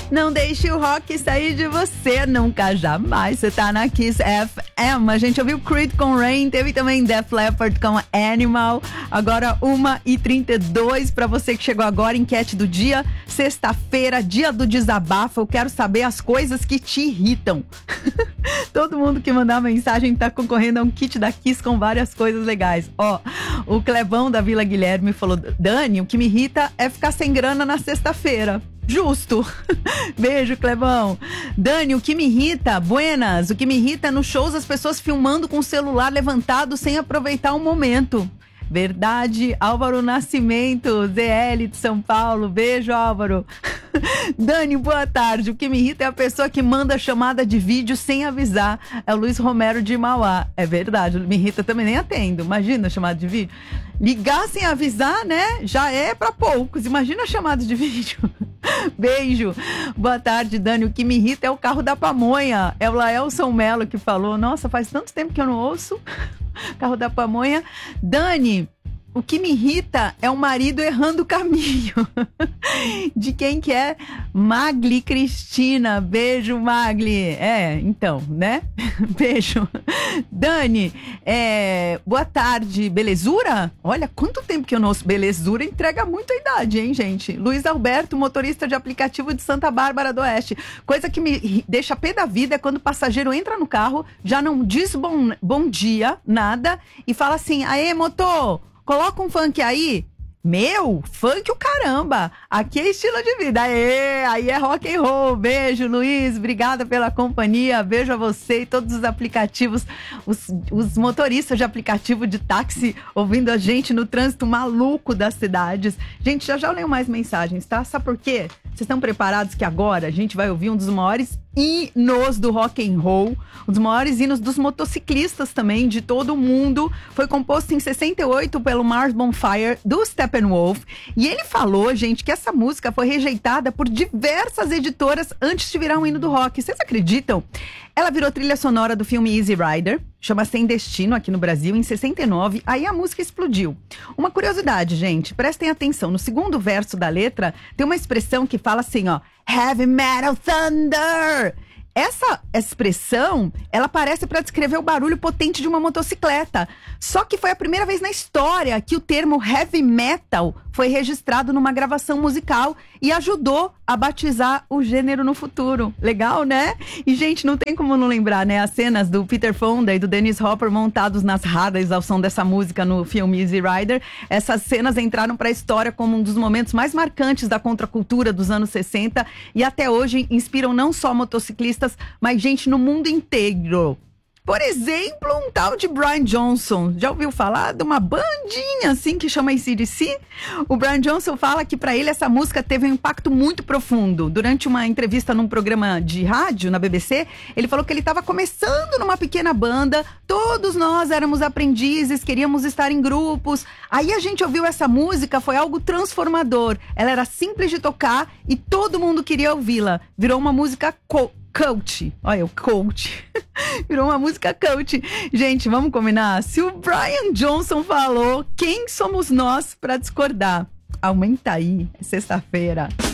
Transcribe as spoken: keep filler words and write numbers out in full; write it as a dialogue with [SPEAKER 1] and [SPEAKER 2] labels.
[SPEAKER 1] Não deixe o rock sair de você, nunca, jamais. Você tá na Kiss F M. A gente ouviu Creed com Rain, teve também Def Leppard com Animal. Agora uma e trinta e dois pra você que chegou agora, enquete do dia. Sexta-feira, dia do desabafo. Eu quero saber as coisas que te irritam. Todo mundo que mandar mensagem tá concorrendo a um kit da Kiss com várias coisas legais. Ó, o Clebão da Vila Guilherme falou: Dani, o que me irrita é ficar sem grana na sexta-feira. Justo. Beijo, Clebão. Dani, o que me irrita, buenas, o que me irrita é nos shows as pessoas filmando com o celular levantado sem aproveitar o momento. Verdade. Álvaro Nascimento, Z L de São Paulo. Beijo, Álvaro. Dani, boa tarde. O que me irrita é a pessoa que manda chamada de vídeo sem avisar. É o Luiz Romero de Mauá. É verdade, me irrita também, nem atendo. Imagina a chamada de vídeo. Ligar sem avisar, né? Já é pra poucos. Imagina a chamada de vídeo. Beijo. Boa tarde, Dani. O que me irrita é o carro da pamonha. É o Laelson Melo que falou. Nossa, faz tanto tempo que eu não ouço. Carro da pamonha. Dani, o que me irrita é o marido errando o caminho. De quem que é? Magli Cristina. Beijo, Magli. É, então, né? Beijo. Dani, é, boa tarde. Belezura? Olha, quanto tempo que eu não ouço. Belezura entrega muito a idade, hein, gente? Luiz Alberto, motorista de aplicativo de Santa Bárbara do Oeste. Coisa que me deixa pé da vida é quando o passageiro entra no carro, já não diz bom, bom dia, nada, e fala assim: aê, motor, coloca um funk aí. Meu, funk o caramba. Aqui é estilo de vida. Aê, aí é rock and roll. Beijo, Luiz. Obrigada pela companhia. Beijo a você e todos os aplicativos, os, os motoristas de aplicativo de táxi ouvindo a gente no trânsito maluco das cidades. Gente, já já eu leio mais mensagens, tá? Sabe por quê? Vocês estão preparados que agora a gente vai ouvir um dos maiores hinos do rock and roll, um dos maiores hinos dos motociclistas também, de todo o mundo. Foi composto em sessenta e oito pelo Mars Bonfire, do Steppenwolf. E ele falou, gente, que essa música foi rejeitada por diversas editoras antes de virar um hino do rock. Vocês acreditam? Ela virou trilha sonora do filme Easy Rider, chama Sem Destino aqui no Brasil, em sessenta e nove. Aí a música explodiu. Uma curiosidade, gente, prestem atenção. No segundo verso da letra, tem uma expressão que fala assim, ó: Heavy Metal Thunder! Essa expressão, ela parece para descrever o barulho potente de uma motocicleta. Só que foi a primeira vez na história que o termo heavy metal foi registrado numa gravação musical e ajudou a batizar o gênero no futuro. Legal, né? E, gente, não tem como não lembrar, né? As cenas do Peter Fonda e do Dennis Hopper montados nas Harleys ao som dessa música no filme Easy Rider. Essas cenas entraram para a história como um dos momentos mais marcantes da contracultura dos anos sessenta e até hoje inspiram não só motociclistas, mas gente no mundo inteiro. Por exemplo, um tal de Brian Johnson. Já ouviu falar de uma bandinha assim que chama A C D C? O Brian Johnson fala que para ele essa música teve um impacto muito profundo. Durante uma entrevista num programa de rádio na B B C, ele falou que ele estava começando numa pequena banda, todos nós éramos aprendizes, queríamos estar em grupos. Aí a gente ouviu essa música, foi algo transformador. Ela era simples de tocar e todo mundo queria ouvi-la. Virou uma música co- coach. Olha, o coach. Virou uma música coach. Gente, vamos combinar? Se o Brian Johnson falou, quem somos nós para discordar? Aumenta aí, é sexta-feira.